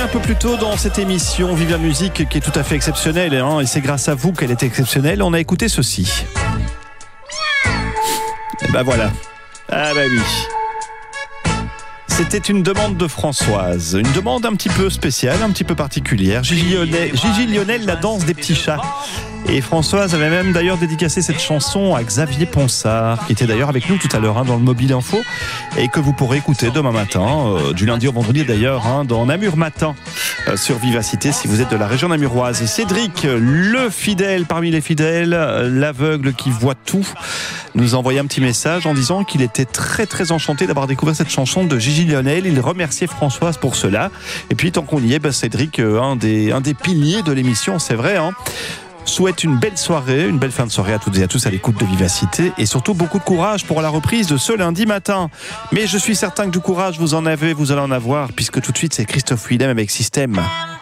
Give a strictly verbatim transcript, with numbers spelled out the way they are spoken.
un peu plus tôt dans cette émission Vive la musique qui est tout à fait exceptionnelle, hein, et c'est grâce à vous qu'elle est exceptionnelle. On a écouté ceci. Et ben voilà. Ah bah oui. C'était une demande de Françoise, une demande un petit peu spéciale, un petit peu particulière. Gigi Lionel, Gigi Lionel, la danse des petits chats. Et Françoise avait même d'ailleurs dédicacé cette chanson à Xavier Ponsard, qui était d'ailleurs avec nous tout à l'heure hein, dans le Mobile Info, et que vous pourrez écouter demain matin, euh, du lundi au vendredi d'ailleurs, hein, dans Namur Matin, euh, sur Vivacité, si vous êtes de la région namuroise. Cédric, le fidèle parmi les fidèles, l'aveugle qui voit tout, nous a envoyé un petit message en disant qu'il était très très enchanté d'avoir découvert cette chanson de Gigi Lionel. Il remerciait Françoise pour cela. Et puis tant qu'on y est, bah, Cédric, euh, un, des, un des piliers de l'émission, c'est vrai, hein, souhaite une belle soirée, une belle fin de soirée à toutes et à tous à l'écoute de Vivacité, et surtout beaucoup de courage pour la reprise de ce lundi matin. Mais je suis certain que du courage vous en avez, vous allez en avoir, puisque tout de suite c'est Christophe Willem avec Système.